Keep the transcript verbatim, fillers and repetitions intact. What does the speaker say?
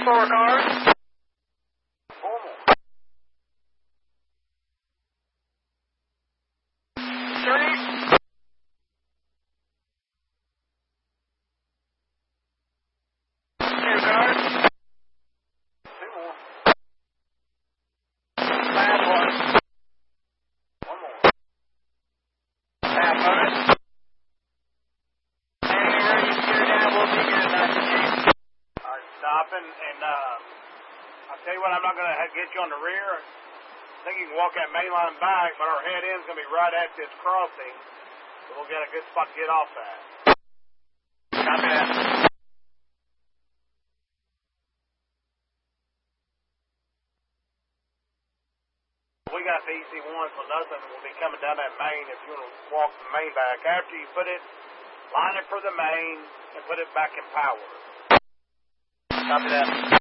more cars. Four more. Three. Two cars. Two more. Bad one. One more. Bad bonus. Anywhere you steer down, we'll be good at that. All right, stopping, and uh, I'll tell you what, I'm not going to get you on the rear. I think you can walk that main line back, but our head end's going to be right at this crossing, so we'll get a good spot to get off at. Copy that. We got the E C one, so nothing will be coming down that main if you want to walk the main back. After you put it, line it for the main, and put it back in power. Copy that.